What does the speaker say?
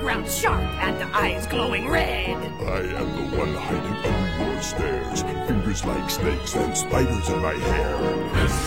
background sharp and eyes glowing red. I am the one hiding under your stairs, fingers like snakes and spiders in my hair. This